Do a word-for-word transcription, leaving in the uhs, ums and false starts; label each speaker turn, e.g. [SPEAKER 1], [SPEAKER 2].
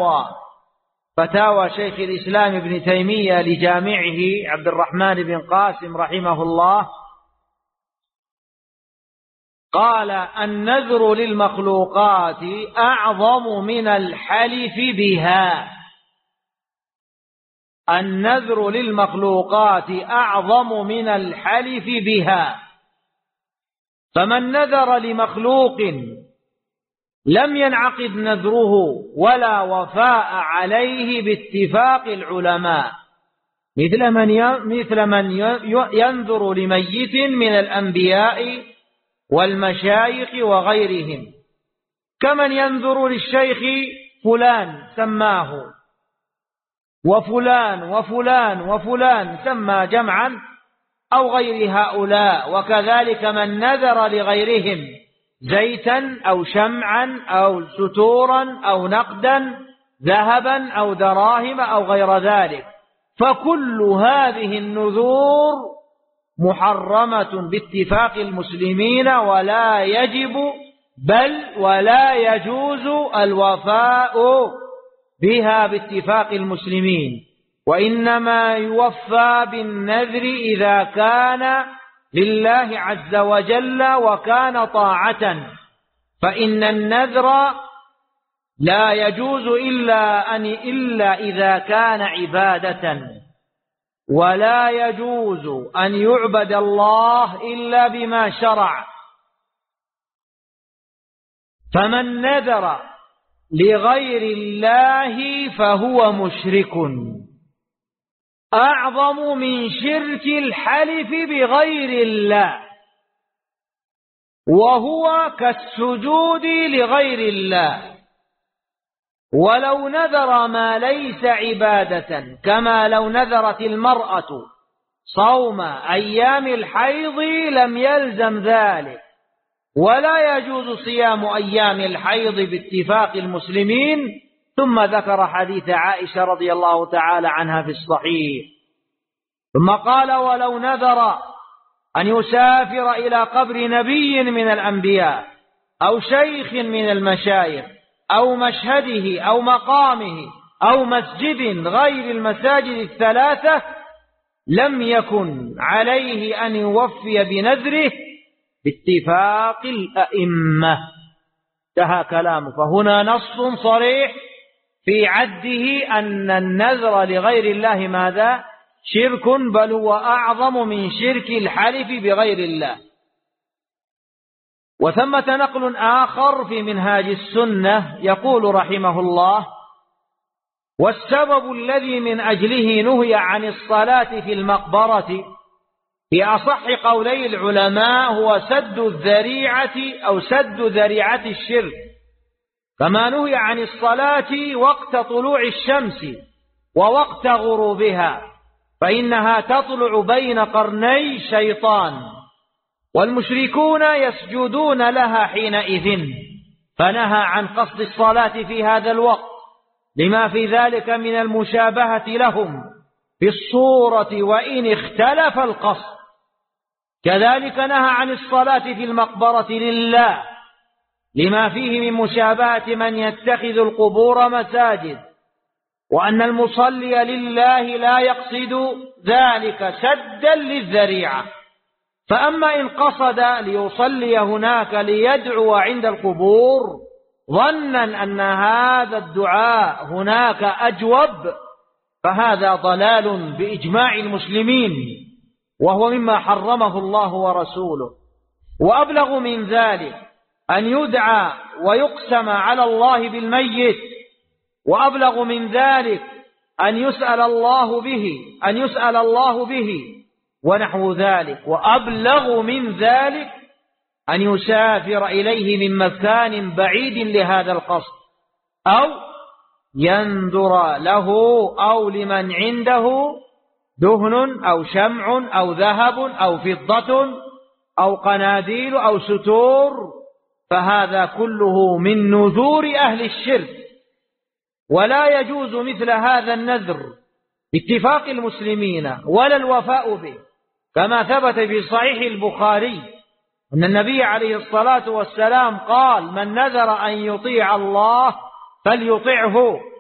[SPEAKER 1] فتاوى شيخ الإسلام ابن تيمية لجامعه عبد الرحمن بن قاسم رحمه الله، قال: النذر للمخلوقات أعظم من الحلف بها. النذر للمخلوقات أعظم من الحلف بها، فمن نذر لمخلوق لم ينعقد نذره ولا وفاء عليه باتفاق العلماء، مثل من مثل من ينذر لميت من الأنبياء والمشايخ وغيرهم، كمن ينذر للشيخ فلان سماه، وفلان وفلان وفلان سمى جمعا أو غير هؤلاء، وكذلك من نذر لغيرهم زيتا أو شمعا أو ستورا أو نقدا ذهبا أو دراهم أو غير ذلك، فكل هذه النذور محرمة باتفاق المسلمين، ولا يجب بل ولا يجوز الوفاء بها باتفاق المسلمين، وإنما يوفى بالنذر إذا كان لله عز وجل وكان طاعة، فإن النذر لا يجوز إلا أن إلا إذا كان عبادة، ولا يجوز أن يعبد الله إلا بما شرع. فمن نذر لغير الله فهو مشرك أعظم من شرك الحلف بغير الله، وهو كالسجود لغير الله. ولو نذر ما ليس عبادة، كما لو نذرت المرأة صوم أيام الحيض لم يلزم ذلك، ولا يجوز صيام أيام الحيض باتفاق المسلمين. ثم ذكر حديث عائشة رضي الله تعالى عنها في الصحيح، ثم قال: ولو نذر أن يسافر إلى قبر نبي من الأنبياء أو شيخ من المشايخ أو مشهده أو مقامه أو مسجد غير المساجد الثلاثة لم يكن عليه أن يوفي بنذره باتفاق الأئمة. انتهى كلامه. فهنا نص صريح في عده أن النذر لغير الله ماذا؟ شرك، بل هو أعظم من شرك الحلف بغير الله. وثمة نقل آخر في منهاج السنة يقول رحمه الله: والسبب الذي من أجله نهي عن الصلاة في المقبرة في أصح قولي العلماء هو سد الذريعة أو سد ذريعة الشرك، كما نهي عن الصلاة وقت طلوع الشمس ووقت غروبها، فإنها تطلع بين قرني شيطان، والمشركون يسجدون لها حينئذ، فنهى عن قصد الصلاة في هذا الوقت لما في ذلك من المشابهة لهم في الصورة وإن اختلف القصد. كذلك نهى عن الصلاة في المقبرة لله لما فيه من مشابهة من يتخذ القبور مساجد، وأن المصلي لله لا يقصد ذلك سدا للذريعة. فأما إن قصد ليصلي هناك ليدعو عند القبور ظنا أن هذا الدعاء هناك أجوب، فهذا ضلال بإجماع المسلمين، وهو مما حرمه الله ورسوله. وأبلغ من ذلك أن يدعى ويقسم على الله بالميت، وأبلغ من ذلك أن يسأل الله به أن يسأل الله به ونحو ذلك، وأبلغ من ذلك أن يسافر إليه من مكان بعيد لهذا القصد، أو ينذر له أو لمن عنده دهن أو شمع أو ذهب أو فضة أو قناديل أو ستور، فهذا كله من نذور أهل الشرك، ولا يجوز مثل هذا النذر باتفاق المسلمين ولا الوفاء به، كما ثبت في صحيح البخاري أن النبي عليه الصلاة والسلام قال: من نذر أن يطيع الله فليطعه